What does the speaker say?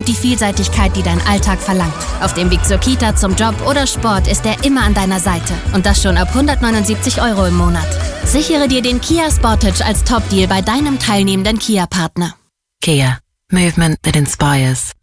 und die Vielseitigkeit, die dein Alltag verlangt. Auf dem Weg zur Kita, zum Job oder Sport ist er immer an deiner Seite. Und das schon ab 179 € im Monat. Sichere dir den Kia Sportage als Top-Deal bei deinem teilnehmenden Kia-Partner. Kia. Movement that inspires.